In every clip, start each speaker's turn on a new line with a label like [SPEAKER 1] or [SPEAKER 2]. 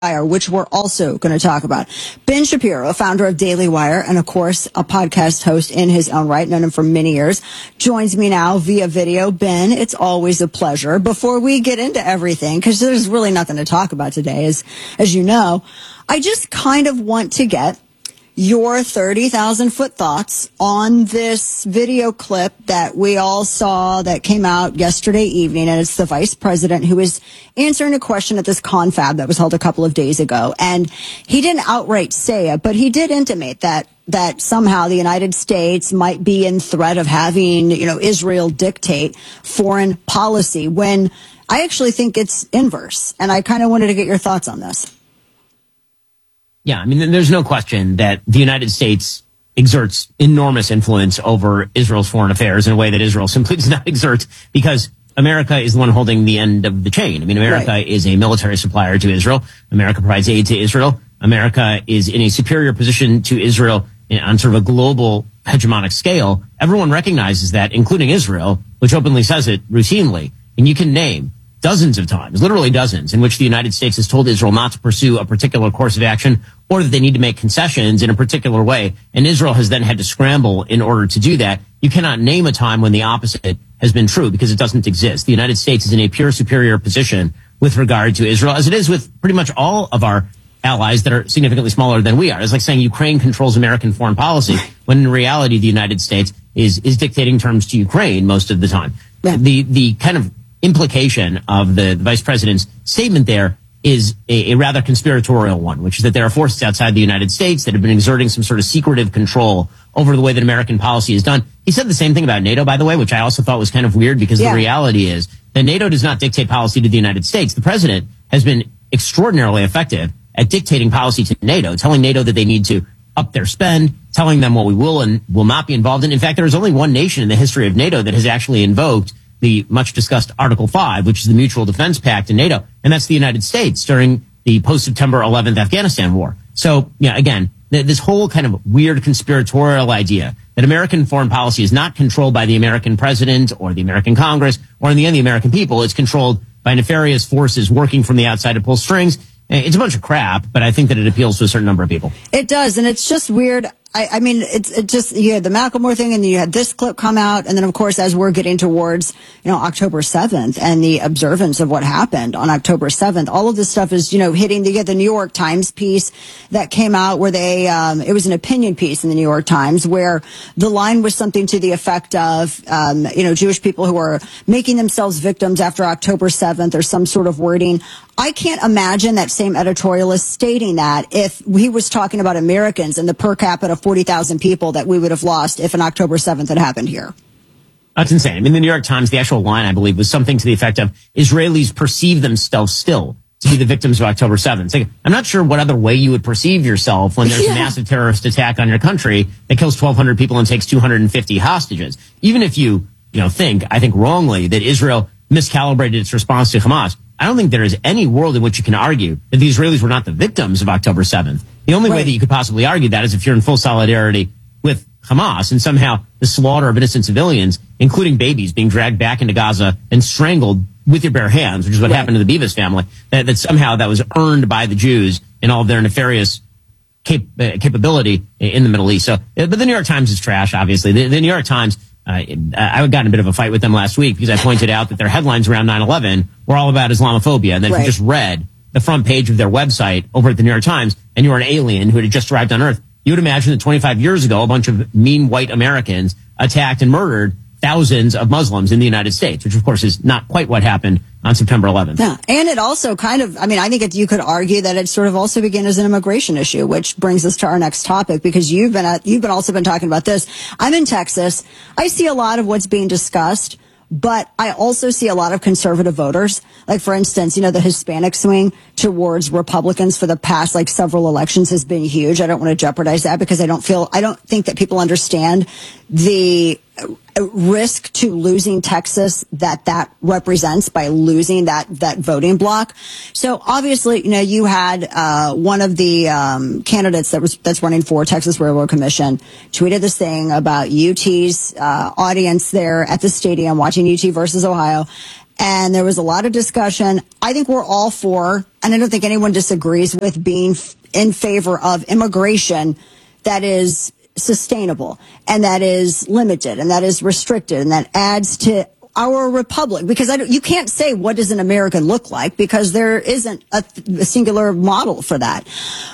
[SPEAKER 1] which we're also going to talk about. Ben Shapiro, founder of Daily Wire, and of course, a podcast host in his own right, known him for many years, joins me now via video. Ben, it's always a pleasure. Before we get into everything, because there's really nothing to talk about today, as you know, I just kind of want to get your 30,000-foot thoughts on this video clip that we all saw that came out yesterday evening. And it's the vice president who is answering a question at this confab that was held a couple of days ago. And he didn't outright say it, but he did intimate that somehow the United States might be in threat of having, Israel dictate foreign policy, when I actually think it's inverse. And I kind of wanted to get your thoughts on this.
[SPEAKER 2] Yeah, I mean, there's no question that the United States exerts enormous influence over Israel's foreign affairs in a way that Israel simply does not exert, because America is the one holding the end of the chain. I mean, America is a military supplier to Israel. America provides aid to Israel. America is in a superior position to Israel on sort of a global hegemonic scale. Everyone recognizes that, including Israel, which openly says it routinely. And you can name dozens of times, literally dozens, in which the United States has told Israel not to pursue a particular course of action, or that they need to make concessions in a particular way. And Israel has then had to scramble in order to do that. You cannot name a time when the opposite has been true, because it doesn't exist. The United States is in a pure superior position with regard to Israel, as it is with pretty much all of our allies that are significantly smaller than we are. It's like saying Ukraine controls American foreign policy, when in reality the United States is dictating terms to Ukraine most of the time. Yeah. The kind of implication of the vice president's statement there is a rather conspiratorial one, which is that there are forces outside the United States that have been exerting some sort of secretive control over the way that American policy is done. He said the same thing about NATO, by the way, which I also thought was kind of weird, because the reality is that NATO does not dictate policy to the United States. The president has been extraordinarily effective at dictating policy to NATO, telling NATO that they need to up their spend, telling them what we will and will not be involved in. In fact, there is only one nation in the history of NATO that has actually invoked the much discussed Article 5, which is the Mutual Defense Pact in NATO, and that's the United States during the post-September 11th Afghanistan war. So, again, this whole kind of weird conspiratorial idea that American foreign policy is not controlled by the American president or the American Congress or in the end the American people, it's controlled by nefarious forces working from the outside to pull strings. It's a bunch of crap, but I think that it appeals to a certain number of people.
[SPEAKER 1] It does, and it's just weird. I mean, it just, you had the Macklemore thing, and then you had this clip come out, and then, of course, as we're getting towards, October 7th and the observance of what happened on October 7th, all of this stuff is, hitting. You get the New York Times piece that came out where it was an opinion piece in the New York Times where the line was something to the effect of, Jewish people who are making themselves victims after October 7th, or some sort of wording. I can't imagine that same editorialist stating that if he was talking about Americans and the per capita 40,000 people that we would have lost if an October 7th had happened here.
[SPEAKER 2] That's insane. I mean, the New York Times, the actual line, I believe, was something to the effect of Israelis perceive themselves still to be the victims of October 7th. It's like, I'm not sure what other way you would perceive yourself when there's a massive terrorist attack on your country that kills 1,200 people and takes 250 hostages. Even if you, think, I think wrongly, that Israel miscalibrated its response to Hamas, I don't think there is any world in which you can argue that the Israelis were not the victims of October 7th. The only way that you could possibly argue that is if you're in full solidarity with Hamas, and somehow the slaughter of innocent civilians, including babies, being dragged back into Gaza and strangled with your bare hands, which is what happened to the Beavis family, that somehow that was earned by the Jews and all of their nefarious capability in the Middle East. So, but the New York Times is trash, obviously. The New York Times, I got in a bit of a fight with them last week because I pointed out that their headlines around 9/11 were all about Islamophobia, and that if you just read the front page of their website over at the New York Times and you were an alien who had just arrived on Earth, you would imagine that 25 years ago a bunch of mean white Americans attacked and murdered thousands of Muslims in the United States, which of course is not quite what happened on September 11th.
[SPEAKER 1] Yeah, and it also kind of, I think you could argue that it sort of also began as an immigration issue, which brings us to our next topic, because you've been talking about this. I'm in Texas. I see a lot of what's being discussed, but I also see a lot of conservative voters. Like, for instance, the Hispanic swing towards Republicans for the past, several elections has been huge. I don't want to jeopardize that because I don't think that people understand the risk to losing Texas that represents by losing that voting block. So obviously, you had one of the candidates that's running for Texas Railroad Commission tweeted this thing about UT's audience there at the stadium watching UT versus Ohio. And there was a lot of discussion. I think we're all for, and I don't think anyone disagrees with being in favor of immigration that is sustainable and that is limited and that is restricted and that adds to our republic, because you can't say what does an American look like, because there isn't a singular model for that.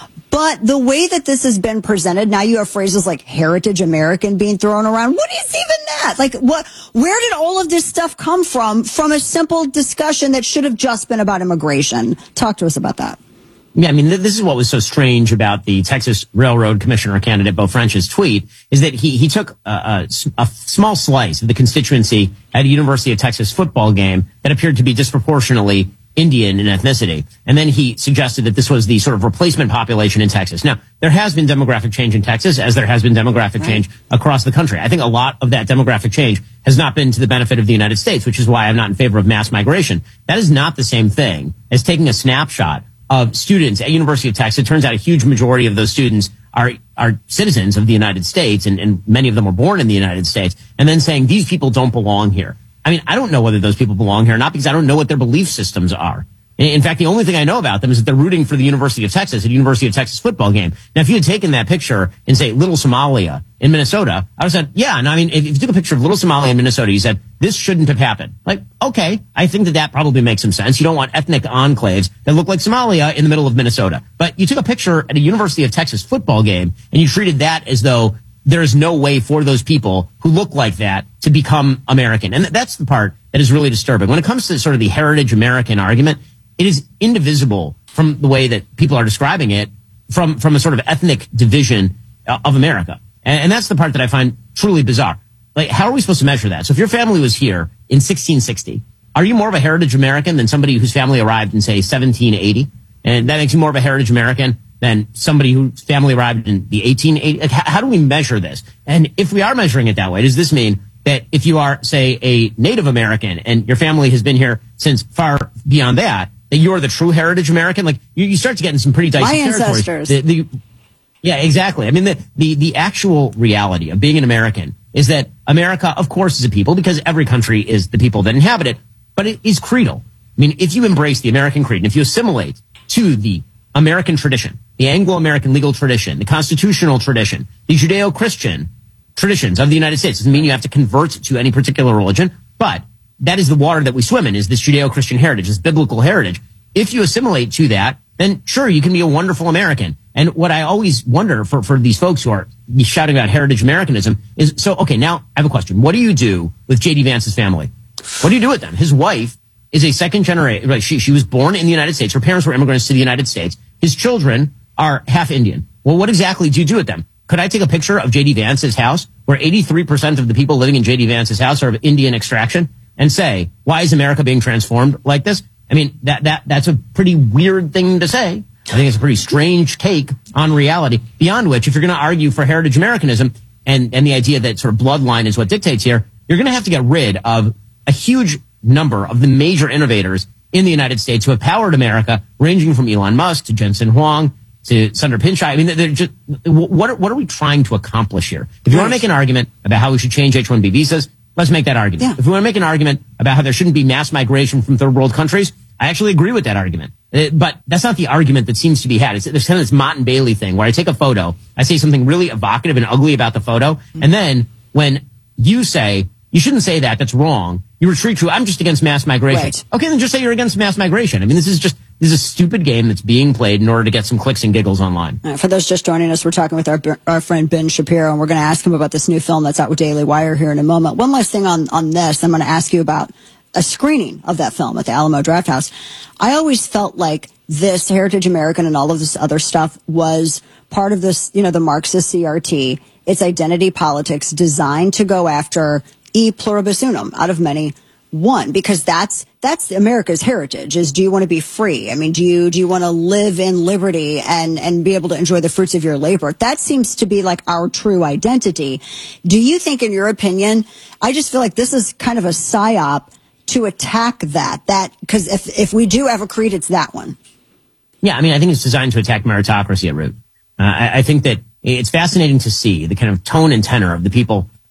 [SPEAKER 1] But the way that this has been presented, now you have phrases like heritage American being thrown around. What is even that? Like, where did all of this stuff come from a simple discussion that should have just been about immigration? Talk to us about that.
[SPEAKER 2] Yeah, I mean, this is what was so strange about the Texas Railroad Commissioner candidate, Beau French's tweet, is that he took a small slice of the constituency at a University of Texas football game that appeared to be disproportionately Indian in ethnicity. And then he suggested that this was the sort of replacement population in Texas. Now, there has been demographic change in Texas, as there has been demographic change across the country. I think a lot of that demographic change has not been to the benefit of the United States, which is why I'm not in favor of mass migration. That is not the same thing as taking a snapshot of students at University of Texas. It turns out a huge majority of those students are citizens of the United States, and many of them were born in the United States, and then saying these people don't belong here. I mean, I don't know whether those people belong here or not, because I don't know what their belief systems are. In fact, the only thing I know about them is that they're rooting for the University of Texas at a University of Texas football game. Now, if you had taken that picture in, say, Little Somalia in Minnesota, I would have said, yeah. And I mean, if you took a picture of Little Somalia in Minnesota, you said, this shouldn't have happened. Like, okay, I think that probably makes some sense. You don't want ethnic enclaves that look like Somalia in the middle of Minnesota. But you took a picture at a University of Texas football game, and you treated that as though there is no way for those people who look like that to become American. And that's the part that is really disturbing. When it comes to sort of the heritage American argument, it is indivisible from the way that people are describing it from a sort of ethnic division of America. And that's the part that I find truly bizarre. Like, how are we supposed to measure that? So if your family was here in 1660, are you more of a heritage American than somebody whose family arrived in, say, 1780? And that makes you more of a heritage American than somebody whose family arrived in the 1880s? Like, how do we measure this? And if we are measuring it that way, does this mean that if you are, say, a Native American and your family has been here since far beyond that you're the true heritage American? Like, you start to get in some pretty dicey territories.
[SPEAKER 1] My ancestors.
[SPEAKER 2] Yeah, exactly. I mean, the actual reality of being an American is that America, of course, is a people, because every country is the people that inhabit it, but it is creedal. I mean, if you embrace the American creed, and if you assimilate to the American tradition, the Anglo-American legal tradition, the constitutional tradition, the Judeo-Christian traditions of the United States, doesn't mean you have to convert to any particular religion, but that is the water that we swim in, is this Judeo-Christian heritage, this biblical heritage. If you assimilate to that, then sure, you can be a wonderful American. And what I always wonder for these folks who are shouting about heritage Americanism is, so, okay, now I have a question. What do you do with J.D. Vance's family? What do you do with them? His wife is a second generation, right? She was born in the United States. Her parents were immigrants to the United States. His children are half Indian. Well, what exactly do you do with them? Could I take a picture of J.D. Vance's house, where 83% of the people living in J.D. Vance's house are of Indian extraction, and say, why is America being transformed like this? I mean, that's a pretty weird thing to say. I think it's a pretty strange take on reality, beyond which, if you're going to argue for heritage Americanism and the idea that sort of bloodline is what dictates here, you're going to have to get rid of a huge number of the major innovators in the United States who have powered America, ranging from Elon Musk to Jensen Huang to Sundar Pichai. I mean, they're just, what are we trying to accomplish here? If you want to make an argument about how we should change H-1B visas, let's make that argument.
[SPEAKER 1] Yeah.
[SPEAKER 2] If we want to make an argument about how there shouldn't be mass migration from third world countries, I actually agree with that argument. But that's not the argument that seems to be had. There's kind of this Mott and Bailey thing where I take a photo, I say something really evocative and ugly about the photo, and then when you say, you shouldn't say that, that's wrong, you retreat to, I'm just against mass migration.
[SPEAKER 1] Right.
[SPEAKER 2] Okay, then just say you're against mass migration. I mean, this is a stupid game that's being played in order to get some clicks and giggles online.
[SPEAKER 1] For those just joining us, we're talking with our friend Ben Shapiro, and we're going to ask him about this new film that's out with Daily Wire here in a moment. One last thing on this, I'm going to ask you about a screening of that film at the Alamo Drafthouse. I always felt like this Heritage American and all of this other stuff was part of this, the Marxist CRT, its identity politics designed to go after e pluribus unum, out of many, one, because that's America's heritage, is, do you want to be free? I mean, do you want to live in liberty and be able to enjoy the fruits of your labor? That seems to be like our true identity. Do you think, in your opinion, I just feel like this is kind of a psyop to attack that, because if we do have a creed, it's that one.
[SPEAKER 2] Yeah, I mean, I think it's designed to attack meritocracy at root. I think that it's fascinating to see the kind of tone and tenor of the people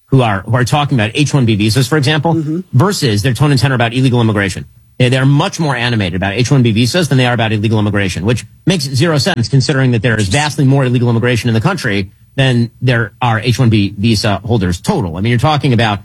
[SPEAKER 2] who are talking about H-1B visas, for example, versus their tone and tenor about illegal immigration. They're much more animated about H-1B visas than they are about illegal immigration, which makes zero sense considering that there is vastly more illegal immigration in the country than there are H-1B visa holders total. I mean, you're talking about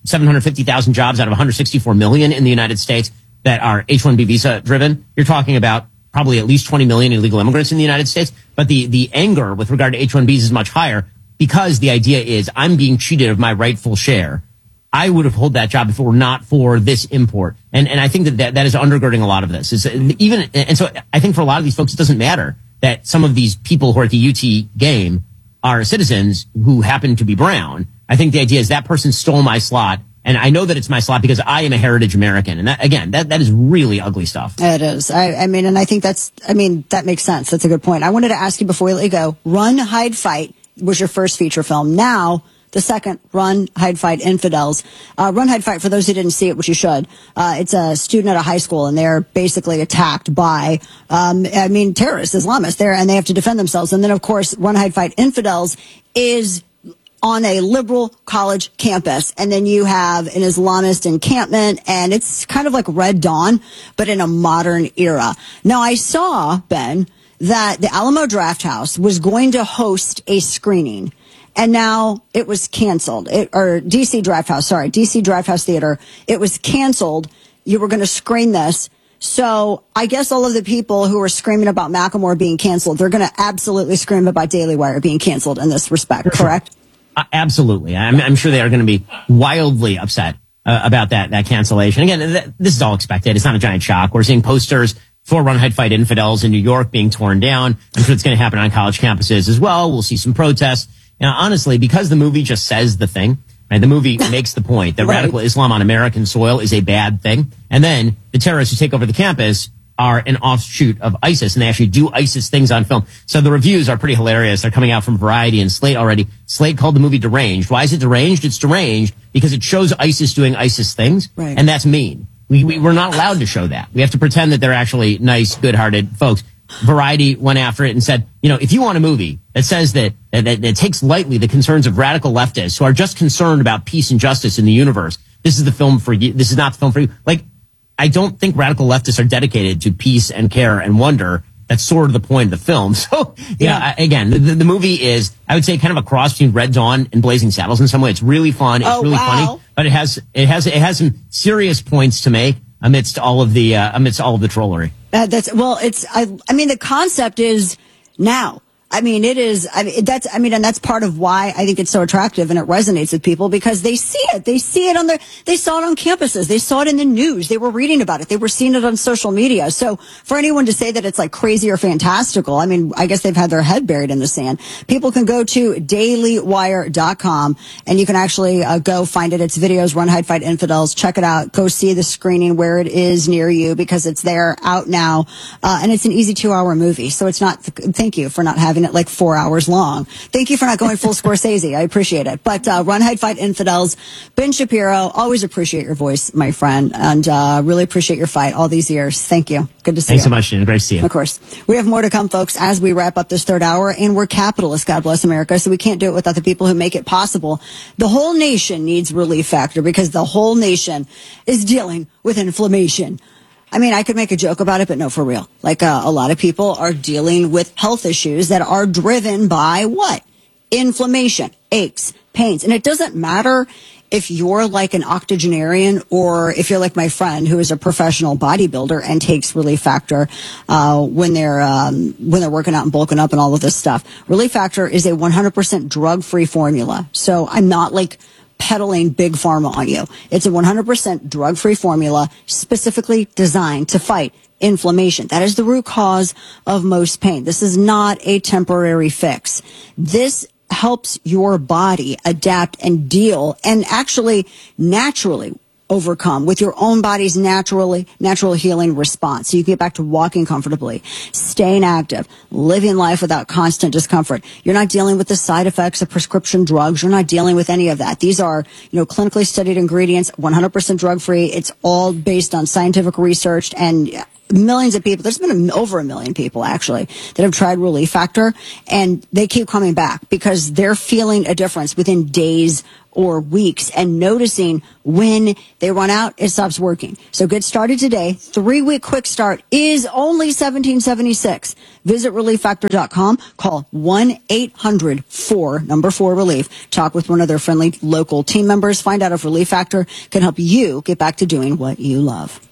[SPEAKER 2] 750,000 jobs out of 164 million in the United States that are H-1B visa driven. You're talking about probably at least 20 million illegal immigrants in the United States. But the anger with regard to H-1Bs is much higher because the idea is I'm being cheated of my rightful share. I would have held that job if it were not for this import. And I think that is undergirding a lot of this. And so I think for a lot of these folks, it doesn't matter that some of these people who are at the UT game are citizens who happen to be brown. I think the idea is that person stole my slot. And I know that it's my slot because I am a heritage American. And that is really ugly stuff.
[SPEAKER 1] It is. I mean, and I think that makes sense. That's a good point. I wanted to ask you before we let you go, Run, Hide, Fight was your first feature film. Now, the second, Run, Hide, Fight, Infidels. Run, Hide, Fight, for those who didn't see it, which you should, it's a student at a high school, and they're basically attacked by, terrorists, Islamists there, and they have to defend themselves. And then, of course, Run, Hide, Fight, Infidels is on a liberal college campus. And then you have an Islamist encampment, and it's kind of like Red Dawn, but in a modern era. Now, I saw, Ben, that the Alamo Drafthouse was going to host a screening. And now it was canceled. DC Drafthouse Theater. It was canceled. You were going to screen this. So I guess all of the people who were screaming about Macklemore being canceled, they're going to absolutely scream about Daily Wire being canceled in this respect, correct?
[SPEAKER 2] Absolutely. I'm sure they are going to be wildly upset about that cancellation. Again, this is all expected. It's not a giant shock. We're seeing posters for Run, Hide, Fight, Infidels in New York being torn down. I'm sure it's going to happen on college campuses as well. We'll see some protests. Now, honestly, because the movie just says the thing, right? The movie makes the point that radical Islam on American soil is a bad thing. And then the terrorists who take over the campus are an offshoot of ISIS, and they actually do ISIS things on film. So the reviews are pretty hilarious. They're coming out from Variety and Slate already. Slate called the movie deranged. Why is it deranged? It's deranged because it shows ISIS doing ISIS things, and that's mean. We're not allowed to show that. We have to pretend that they're actually nice, good-hearted folks. Variety went after it and said, if you want a movie that says that takes lightly the concerns of radical leftists who are just concerned about peace and justice in the universe, this is the film for you. This is not the film for you. Like, I don't think radical leftists are dedicated to peace and care and wonder. That's sort of the point of the film. So, again, the movie is, I would say, kind of a cross between Red Dawn and Blazing Saddles in some way. It's really fun. It's really funny, but it has some serious points to make amidst all of the trollery. The concept is now. And that's part of why I think it's so attractive and it resonates with people because they see it. They saw it on campuses. They saw it in the news. They were reading about it. They were seeing it on social media. So for anyone to say that it's like crazy or fantastical, I guess they've had their head buried in the sand. People can go to dailywire.com and you can actually go find it. It's videos, Run, Hide, Fight, Infidels. Check it out. Go see the screening where it is near you because it's there out now. And it's an easy 2-hour movie. So it's not, thank you for not having it like 4 hours long. Thank you for not going full Scorsese. I appreciate it. But Run, Hide, Fight, Infidels. Ben Shapiro, always appreciate your voice, my friend, and really appreciate your fight all these years. Thank you. Good to see you. Thanks so much, Gina. Great to see you.
[SPEAKER 1] Of course. We have more to come, folks, as we wrap up this third hour, and we're capitalists, God bless America, so we can't do it without the people who make it possible. The whole nation needs Relief Factor because the whole nation is dealing with inflammation. I could make a joke about it, but no, for real. Like, a lot of people are dealing with health issues that are driven by what? Inflammation, aches, pains. And it doesn't matter if you're like an octogenarian or if you're like my friend who is a professional bodybuilder and takes Relief Factor, when they're working out and bulking up and all of this stuff. Relief Factor is a 100% drug-free formula. So I'm not like peddling big pharma on you. It's a 100% drug-free formula specifically designed to fight inflammation. That is the root cause of most pain. This is not a temporary fix. This helps your body adapt and deal and actually naturally overcome with your own body's natural healing response. So you get back to walking comfortably, staying active, living life without constant discomfort. You're not dealing with the side effects of prescription drugs. You're not dealing with any of that. These are, clinically studied ingredients, 100% drug free. It's all based on scientific research and millions of people. There's been over 1 million people actually that have tried Relief Factor, and they keep coming back because they're feeling a difference within days or weeks and noticing when they run out, it stops working. So get started today. 3-week quick start is only $17.76. Visit ReliefFactor.com. Call 1-800-4-relief. Talk with one of their friendly local team members. Find out if Relief Factor can help you get back to doing what you love.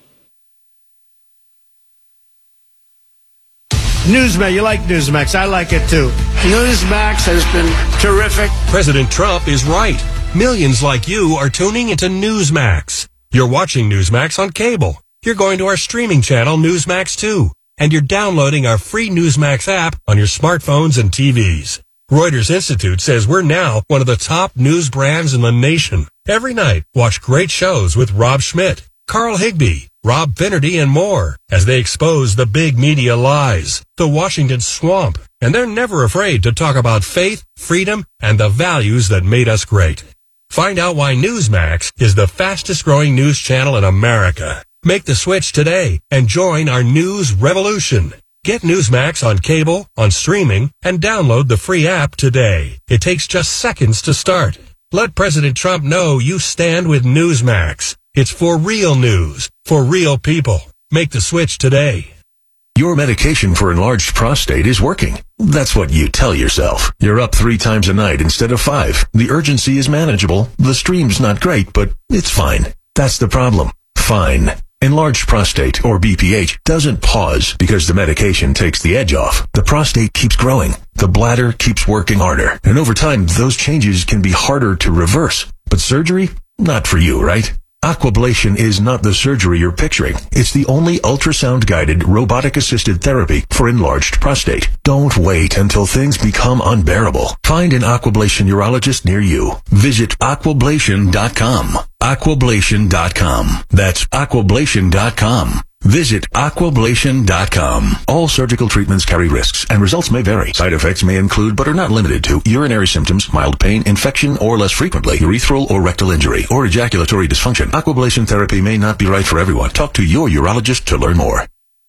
[SPEAKER 3] Newsmax, you like Newsmax. I like it too. Newsmax has been terrific.
[SPEAKER 4] President Trump is right. Millions like you are tuning into Newsmax. You're watching Newsmax on cable. You're going to our streaming channel, Newsmax 2. And you're downloading our free Newsmax app on your smartphones and TVs. Reuters Institute says we're now one of the top news brands in the nation. Every night, watch great shows with Rob Schmidt, Carl Higbie, Rob Finnerty, and more as they expose the big media lies, the Washington swamp, and they're never afraid to talk about faith, freedom, and the values that made us great. Find out why Newsmax is the fastest growing news channel in America. Make the switch today and join our news revolution. Get Newsmax on cable, on streaming, and download the free app today. It takes just seconds to start. Let President Trump know you stand with Newsmax. It's for real news, for real people. Make the switch today.
[SPEAKER 5] Your medication for enlarged prostate is working. That's what you tell yourself. You're up 3 times a night instead of 5. The urgency is manageable. The stream's not great, but it's fine. That's the problem. Fine. Enlarged prostate, or BPH, doesn't pause because the medication takes the edge off. The prostate keeps growing. The bladder keeps working harder. And over time, those changes can be harder to reverse. But surgery? Not for you, right? Aquablation is not the surgery you're picturing. It's the only ultrasound-guided, robotic-assisted therapy for enlarged prostate. Don't wait until things become unbearable. Find an Aquablation urologist near you. Visit Aquablation.com. Aquablation.com. That's Aquablation.com. Visit Aquablation.com. All surgical treatments carry risks, and results may vary. Side effects may include, but are not limited to, urinary symptoms, mild pain, infection, or less frequently, urethral or rectal injury, or ejaculatory dysfunction. Aquablation therapy may not be right for everyone. Talk to your urologist to learn more.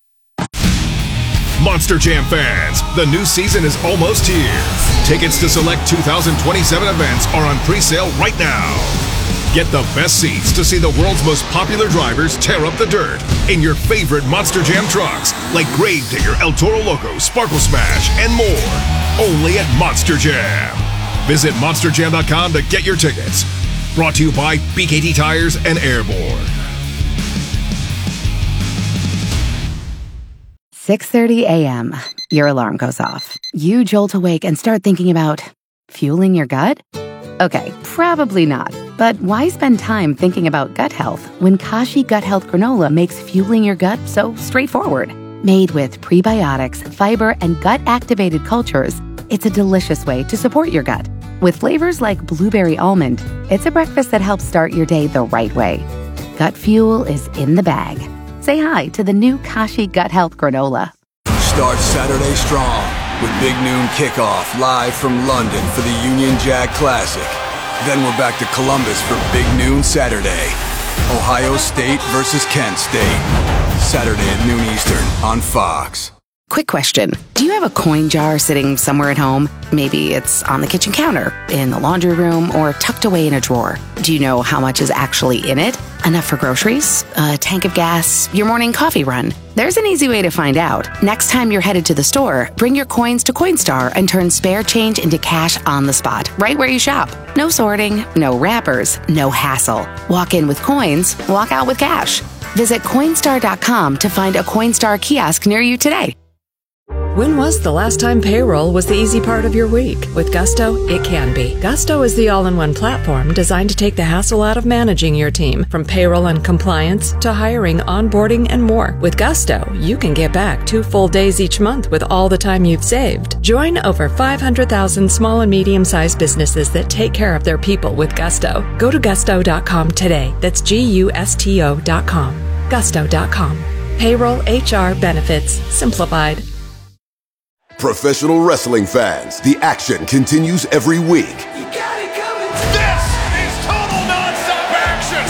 [SPEAKER 6] Monster Jam fans, the new season is almost here. Tickets to select 2027 events are on pre-sale right now. Get the best seats to see the world's most popular drivers tear up the dirt in your favorite Monster Jam trucks, like Gravedigger, El Toro Loco, Sparkle Smash, and more. Only at Monster Jam. Visit monsterjam.com to get your tickets. Brought to you by BKT Tires and Airborne.
[SPEAKER 7] 6:30 a.m. Your alarm goes off. You jolt awake and start thinking about fueling your gut? Okay, probably not. But why spend time thinking about gut health when Kashi Gut Health Granola makes fueling your gut so straightforward? Made with prebiotics, fiber, and gut-activated cultures, it's a delicious way to support your gut. With flavors like blueberry almond, it's a breakfast that helps start your day the right way. Gut fuel is in the bag. Say hi to the new Kashi Gut Health Granola.
[SPEAKER 8] Start Saturday strong with Big Noon Kickoff live from London for the Union Jack Classic. Then we're back to Columbus for Big Noon Saturday. Ohio State versus Kent State. Saturday at noon Eastern on Fox.
[SPEAKER 7] Quick question. Do you have a coin jar sitting somewhere at home? Maybe it's on the kitchen counter, in the laundry room, or tucked away in a drawer. Do you know how much is actually in it? Enough for groceries? A tank of gas? Your morning coffee run? There's an easy way to find out. Next time you're headed to the store, bring your coins to Coinstar and turn spare change into cash on the spot, right where you shop. No sorting, no wrappers, no hassle. Walk in with coins, walk out with cash. Visit Coinstar.com to find a Coinstar kiosk near you today.
[SPEAKER 9] When was the last time payroll was the easy part of your week? With Gusto, it can be. Gusto is the all-in-one platform designed to take the hassle out of managing your team, from payroll and compliance to hiring, onboarding, and more. With Gusto, you can get back 2 full days each month with all the time you've saved. Join over 500,000 small and medium-sized businesses that take care of their people with Gusto. Go to gusto.com today. That's Gusto.com. Gusto.com. Payroll, HR, benefits, simplified.
[SPEAKER 10] Professional wrestling fans, the action continues every week.
[SPEAKER 6] You got it coming. This is total nonstop action.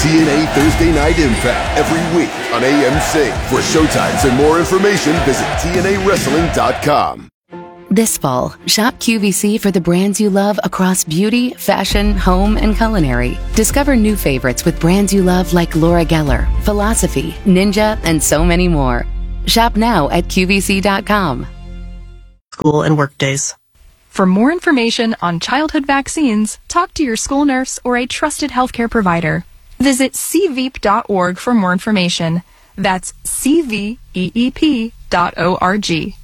[SPEAKER 10] TNA Thursday Night Impact every week on AMC. For showtimes and more information, visit TNAWrestling.com.
[SPEAKER 7] This fall, shop QVC for the brands you love across beauty, fashion, home, and culinary. Discover new favorites with brands you love like Laura Geller, Philosophy, Ninja, and so many more. Shop now at QVC.com.
[SPEAKER 11] School and work days.
[SPEAKER 12] For more information on childhood vaccines, talk to your school nurse or a trusted healthcare provider. Visit cveep.org for more information. That's cveep.org.